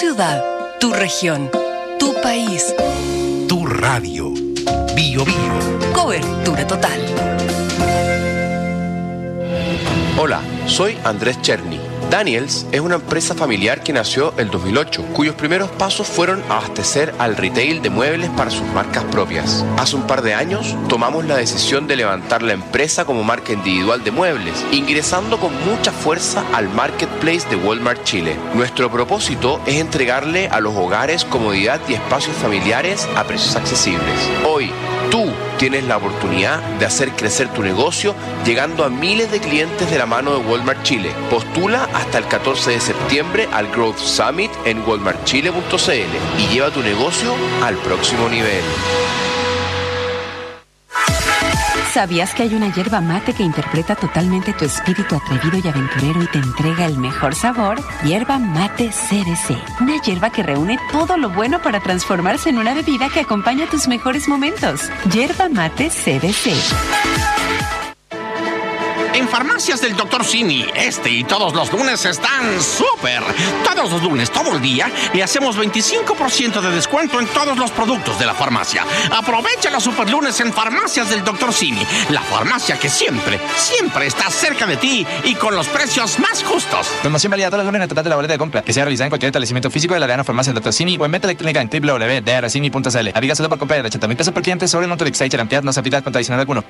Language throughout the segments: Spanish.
ciudad, tu región, tu país. Tu radio. Bio Bio. Cobertura total. Hola, soy Andrés Cherny. Daniels es una empresa familiar que nació el 2008, cuyos primeros pasos fueron abastecer al retail de muebles para sus marcas propias. Hace un par de años tomamos la decisión de levantar la empresa como marca individual de muebles, ingresando con mucha fuerza al marketplace de Walmart Chile. Nuestro propósito es entregarle a los hogares comodidad y espacios familiares a precios accesibles. Hoy, tú tienes la oportunidad de hacer crecer tu negocio llegando a miles de clientes de la mano de Walmart Chile. Postula hasta el 14 de septiembre al Growth Summit en walmartchile.cl y lleva tu negocio al próximo nivel. ¿Sabías que hay una yerba mate que interpreta totalmente tu espíritu atrevido y aventurero y te entrega el mejor sabor? Yerba mate CBC. Una yerba que reúne todo lo bueno para transformarse en una bebida que acompaña tus mejores momentos. Yerba mate CBC. En Farmacias del Dr. Simi, este y todos los lunes están súper. Todos los lunes, todo el día, le hacemos 25% de descuento en todos los productos de la farmacia. Aprovecha los super lunes en Farmacias del Dr. Simi, la farmacia que siempre está cerca de ti y con los precios más justos. Promoción válida todos los lunes en el total de la boleta de compra, que sea realizada en cualquier establecimiento físico de la Arena Farmacia del Dr. Simi o en venta electrónica en www.drcimi.cl. Aviga solo por compra de 80.000 pesos por cliente sobre el monto de Excite ampliado, no se aplica con adicional alguno.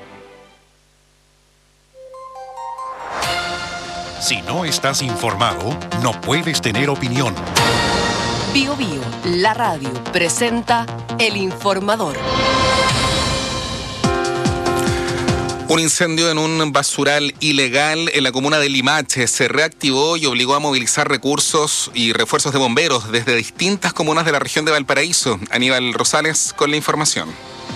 Si no estás informado, no puedes tener opinión. Bio Bio, la radio, presenta El Informador. Un incendio en un basural ilegal en la comuna de Limache se reactivó y obligó a movilizar recursos y refuerzos de bomberos desde distintas comunas de la región de Valparaíso. Aníbal Rosales con la información.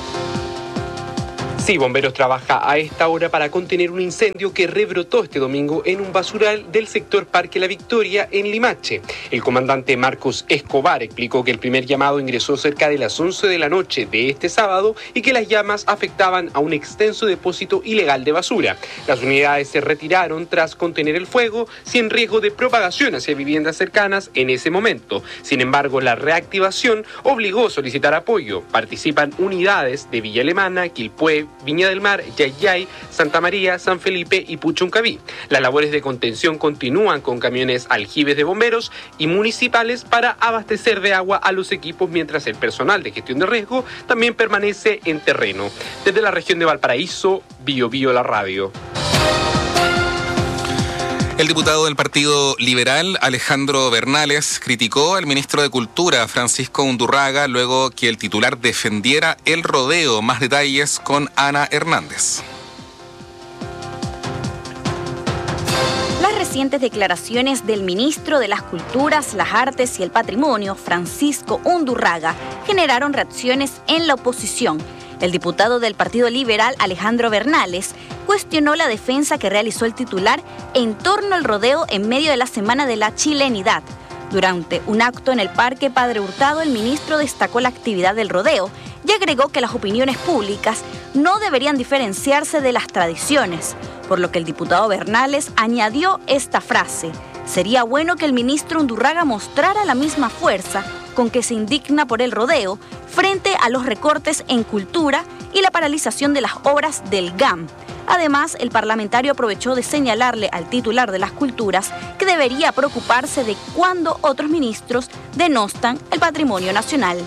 Sí, Bomberos trabaja a esta hora para contener un incendio que rebrotó este domingo en un basural del sector Parque La Victoria en Limache. El comandante Marcos Escobar explicó que el primer llamado ingresó cerca de las 11 de la noche de este sábado y que las llamas afectaban a un extenso depósito ilegal de basura. Las unidades se retiraron tras contener el fuego sin riesgo de propagación hacia viviendas cercanas en ese momento. Sin embargo, la reactivación obligó a solicitar apoyo. Participan unidades de Villa Alemana, Quilpué, Viña del Mar, Yayay, Santa María, San Felipe y Puchuncaví. Las labores de contención continúan con camiones aljibes de bomberos y municipales para abastecer de agua a los equipos, mientras el personal de gestión de riesgo también permanece en terreno. Desde la región de Valparaíso, Bio Bio la radio. El diputado del Partido Liberal, Alejandro Bernales, criticó al ministro de Cultura, Francisco Undurraga, luego que el titular defendiera el rodeo. Más detalles con Ana Hernández. Las recientes declaraciones del ministro de las Culturas, las Artes y el Patrimonio, Francisco Undurraga, generaron reacciones en la oposición. El diputado del Partido Liberal, Alejandro Bernales, cuestionó la defensa que realizó el titular en torno al rodeo en medio de la Semana de la Chilenidad. Durante un acto en el Parque Padre Hurtado, el ministro destacó la actividad del rodeo y agregó que las opiniones públicas no deberían diferenciarse de las tradiciones, por lo que el diputado Bernales añadió esta frase: sería bueno que el ministro Undurraga mostrara la misma fuerza con que se indigna por el rodeo frente a los recortes en cultura y la paralización de las obras del GAM. Además, el parlamentario aprovechó de señalarle al titular de las culturas que debería preocuparse de cuando otros ministros denostan el patrimonio nacional.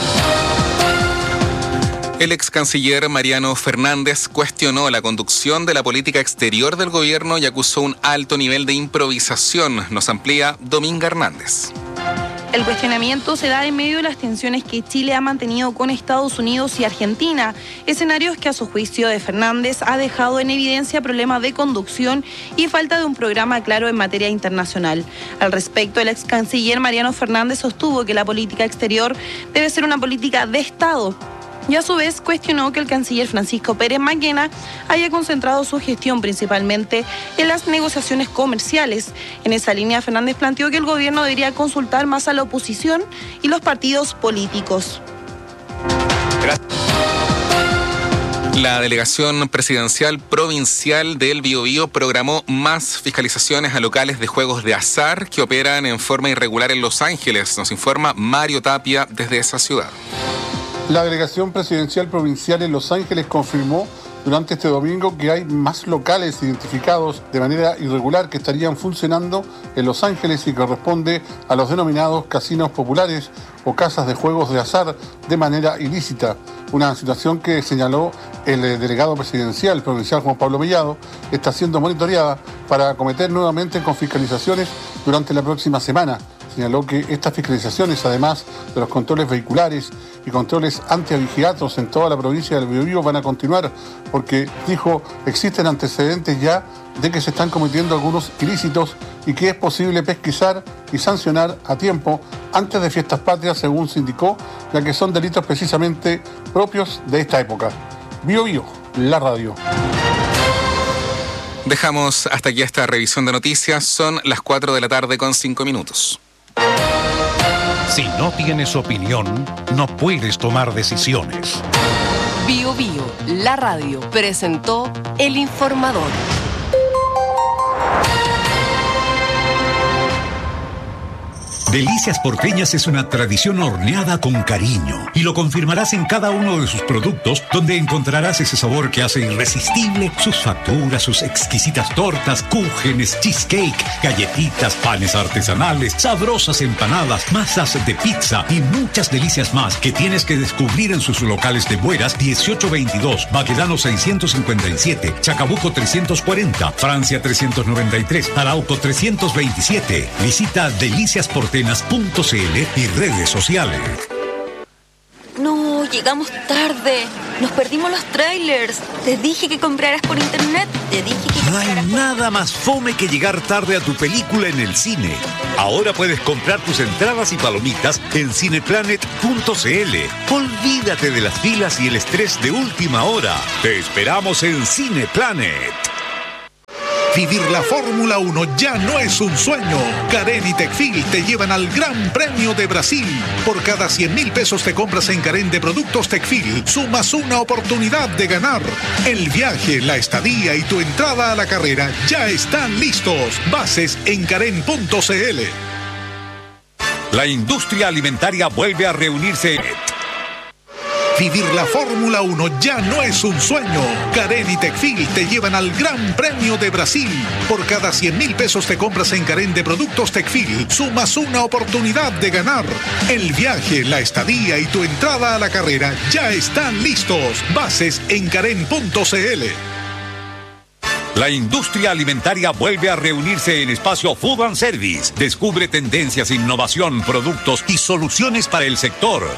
El ex canciller Mariano Fernández cuestionó la conducción de la política exterior del gobierno y acusó un alto nivel de improvisación. Nos amplía Dominga Hernández. El cuestionamiento se da en medio de las tensiones que Chile ha mantenido con Estados Unidos y Argentina, escenarios que a su juicio de Fernández ha dejado en evidencia problemas de conducción y falta de un programa claro en materia internacional. Al respecto, el ex canciller Mariano Fernández sostuvo que la política exterior debe ser una política de Estado. Y a su vez cuestionó que el canciller Francisco Pérez Maquena haya concentrado su gestión principalmente en las negociaciones comerciales. En esa línea, Fernández planteó que el gobierno debería consultar más a la oposición y los partidos políticos. La delegación presidencial provincial del Biobío programó más fiscalizaciones a locales de juegos de azar que operan en forma irregular en Los Ángeles. Nos informa Mario Tapia desde esa ciudad. La delegación presidencial provincial en Los Ángeles confirmó durante este domingo que hay más locales identificados de manera irregular que estarían funcionando en Los Ángeles y corresponde a los denominados casinos populares o casas de juegos de azar de manera ilícita. Una situación que señaló el delegado presidencial provincial Juan Pablo Mellado está siendo monitoreada para acometer nuevamente con fiscalizaciones durante la próxima semana. Señaló que estas fiscalizaciones, además de los controles vehiculares y controles antiabigeatos en toda la provincia del Biobío, van a continuar porque, dijo, existen antecedentes ya de que se están cometiendo algunos ilícitos y que es posible pesquisar y sancionar a tiempo antes de fiestas patrias, según se indicó, ya que son delitos precisamente propios de esta época. Biobío, la radio. Dejamos hasta aquí esta revisión de noticias. Son las 4 de la tarde con 5 minutos. Si no tienes opinión, no puedes tomar decisiones. Biobío, la radio, presentó El Informador. Delicias Porteñas es una tradición horneada con cariño y lo confirmarás en cada uno de sus productos, donde encontrarás ese sabor que hace irresistible sus facturas, sus exquisitas tortas, cúgenes, cheesecake, galletitas, panes artesanales, sabrosas empanadas, masas de pizza y muchas delicias más que tienes que descubrir en sus locales de Bueras 1822, Baquedano 657, Chacabuco 340, Francia 393, Arauco 327. Visita Delicias Porteñas.cl y redes sociales. No, llegamos tarde. Nos perdimos los trailers. Te dije que compraras por internet. No hay nada más fome que llegar tarde a tu película en el cine. Ahora puedes comprar tus entradas y palomitas en cineplanet.cl. Olvídate de las filas y el estrés de última hora. Te esperamos en Cineplanet. Vivir la Fórmula 1 ya no es un sueño. Carén y Tecfil te llevan al Gran Premio de Brasil. Por cada 100.000 pesos te compras en Carén de productos Tecfil, sumas una oportunidad de ganar. El viaje, la estadía y tu entrada a la carrera ya están listos. Bases en carén.cl. La industria alimentaria vuelve a reunirse. Vivir la Fórmula 1 ya no es un sueño. Carén y Tecfil te llevan al Gran Premio de Brasil. Por cada 100.000 pesos te compras en Carén de productos Tecfil, sumas una oportunidad de ganar. El viaje, la estadía y tu entrada a la carrera ya están listos. Bases en carén.cl. La industria alimentaria vuelve a reunirse en Espacio Food and Service. Descubre tendencias, innovación, productos y soluciones para el sector.